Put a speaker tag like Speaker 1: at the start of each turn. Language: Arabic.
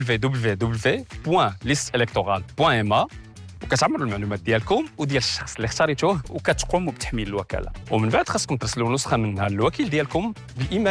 Speaker 1: www.listeelectorale.ma وكتعمروا المعلومات ديالكم وديال الشخص اللي اختاريتوه وكتقوموا بتحميل الوكاله، ومن بعد خاصكم ترسلوا نسخه منها للوكيل ديالكم بالايميل.